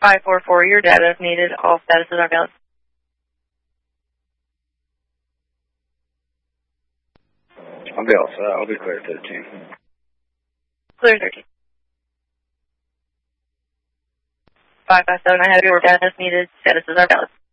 544, your data is needed. All statuses are valid. I'll be clear 13. Clear 13. 557, I have your data is needed. Statuses are valid.